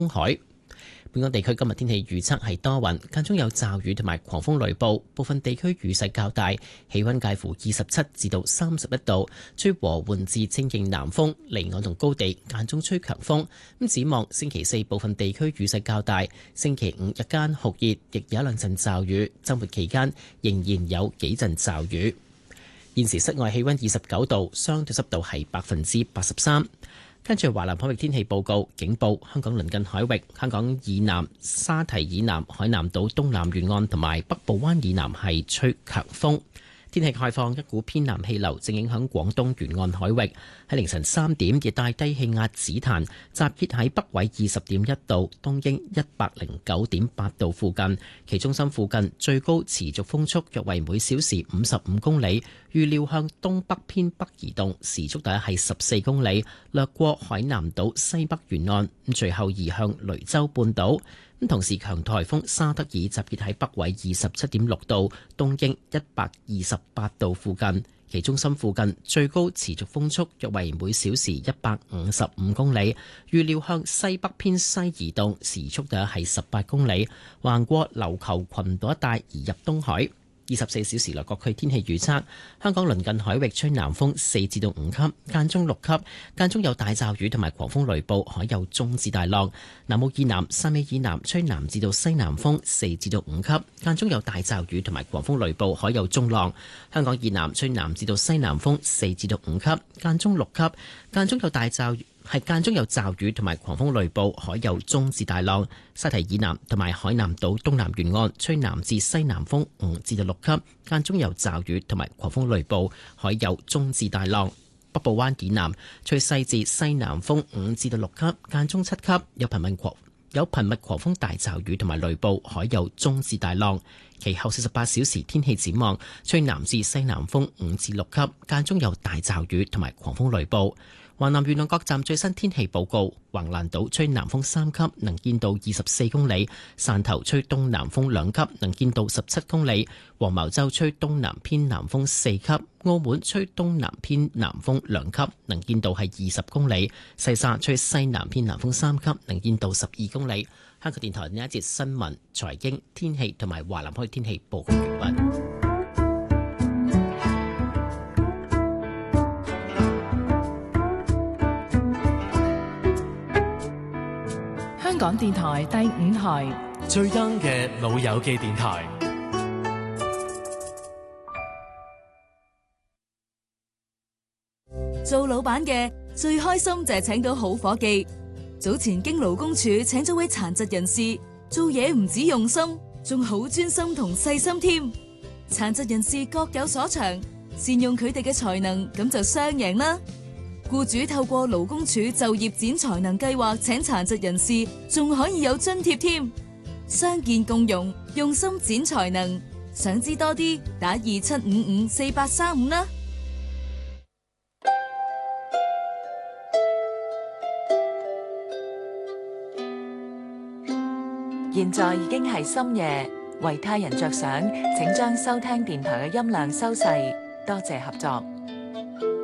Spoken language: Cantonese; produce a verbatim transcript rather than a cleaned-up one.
海。本港地區今日天氣預測係多雲，間中有驟雨同埋狂風雷暴，部分地區雨勢較大，氣溫介乎二十七至到三十一度，吹和緩至清勁南風，離岸同高地間中吹強風。咁展望星期四部分地區雨勢較大，星期五日間酷熱，亦有一兩陣驟雨，週末期間仍然有幾陣驟雨。現時室外氣溫二十九度，相對濕度係百分之八十三。跟住華南海域天氣報告，警報香港鄰近海域、香港以南、沙提以南、海南島東南沿岸同埋北部灣以南係吹強風。天氣概況，一股偏南氣流正影響廣東沿岸海域。喺凌晨三點，熱帶低氣壓紫檀集結喺北緯二十點一度、東經一百零九點八度附近，其中心附近最高持續風速約為每小時五十五公里，預料向東北偏北移動，時速大約係十四公里，掠過海南島西北沿岸，咁隨後移向雷州半島。咁同時，強颱風沙德爾集結喺北緯二十七點六度、東經一百二十八度附近，其中心附近最高持續風速約為每小時一百五十五公里，預料向西北偏西移動，時速大約係十八公里，橫過琉球群島一帶移入東海。二十四小時內各區天氣預測：香港鄰近海域吹南風四至到五級，間中六級，間中有大驟雨同埋狂風雷暴，海有中至大浪。南澳以南、汕尾以南吹南至到西南風四至到五級，間中有大驟雨同埋狂風雷暴，海有中浪。香港以南吹南至到西南風四至到五級，間中六級，間中有大驟雨。係間中有驟雨同埋狂風雷暴，海有中至大浪。沙堤以南同埋海南島東南沿岸吹南至西南風五至到六級，間中有驟雨同埋狂風雷暴，海有中至大浪。北部灣以南吹西至西南風五至到六級，間中七級，有頻密狂有頻密狂風大驟雨同埋雷暴，海有中至大浪。其後四十八小時天氣展望，吹南至西南風五至六級，間中有大驟雨同埋狂風雷暴。華南沿岸各站最新天氣報告：橫瀾島吹南風三級，能見度二十四公里；汕頭吹東南風兩級，能見度十七公里；黃茅洲吹東南偏南風四級；澳門吹東南偏南風兩級，能見度係二十公里；西沙吹西南偏南風三級，能見度十二公里。香港電台呢一節新聞、財經、天氣同埋華南海天氣報告完畢。 香港電台第五台最 young 嘅老友記電台。 做老闆嘅最開心就係請到好伙計。早前經勞工處請咗位殘疾人士，做嘢唔止用心，仲好專心同細心添。殘疾人士各有所長，善用佢哋嘅才能，咁就雙贏啦。僱主透過勞工處就業展才能計劃請殘疾人士，仲可以有津貼添。傷健共融，用心展才能。想知多啲，打二七五五四八三五啦。 現在已經係深夜，為他人着想，請將收聽電台嘅音量收細，多謝合作。